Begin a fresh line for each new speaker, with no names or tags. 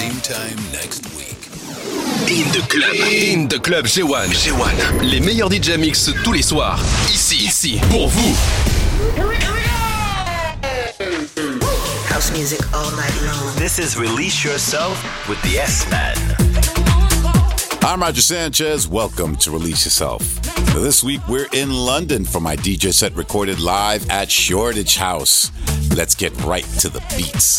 same time next week.
In the Club G1. Les meilleurs DJ mix tous les soirs. Ici, pour vous.
House music all night long.
This is Release Yourself with the S-Man.
I'm Roger Sanchez. Welcome to Release Yourself. So this week, we're in London for my DJ set recorded live at Shoreditch House. Let's get right to the beats.